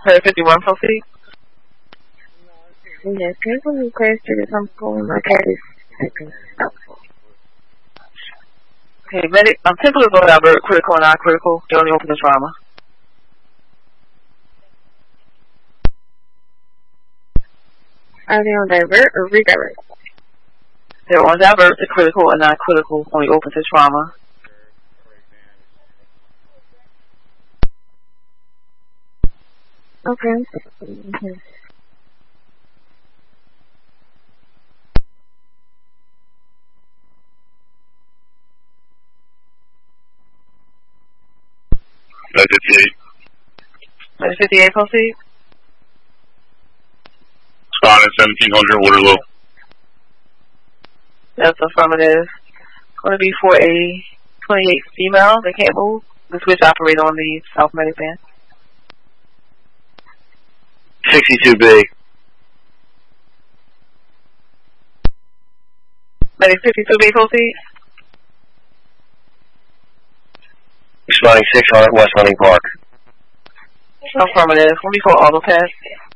Medic 51, proceed. Yes, can you request to some phone? My cat is sick. Okay, medic, typically go divert, critical and non-critical. They only open the trauma. Are they on divert or redirect? They're on divert, the critical and non-critical, only open to trauma. Okay. Mm-hmm. Medic 58. Medic 58, proceed. Spawn at 1700 Waterloo. That's affirmative. Going to be for a 28 female. They can't move. The switch operator on the South Medic band. 62B. Medic 52B, proceed. Responding 600 West Hunting Park. Affirmative. Going to be for auto test.